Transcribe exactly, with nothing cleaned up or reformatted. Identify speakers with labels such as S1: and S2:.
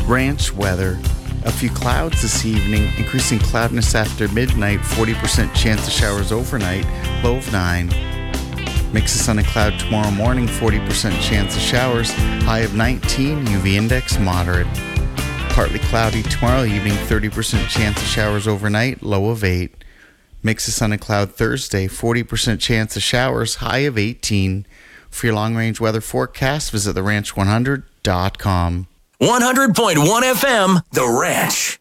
S1: Ranch weather. A few clouds this evening, increasing cloudiness after midnight, forty percent chance of showers overnight, low of nine. Mix of sun and cloud tomorrow morning, forty percent chance of showers, high of nineteen, U V index moderate. Partly cloudy tomorrow evening, thirty percent chance of showers overnight, low of eight. Mix of sun and cloud Thursday, forty percent chance of showers, high of eighteen. For your long-range weather forecast, visit the ranch one hundred dot com.
S2: one hundred point one F M, The Ranch.